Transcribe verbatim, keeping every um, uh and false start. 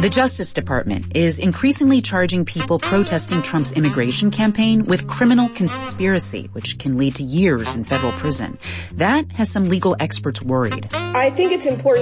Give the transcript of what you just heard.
The Justice Department is increasingly charging people protesting Trump's immigration campaign with criminal conspiracy, which can lead to years in federal prison. That has some legal experts worried. I think it's important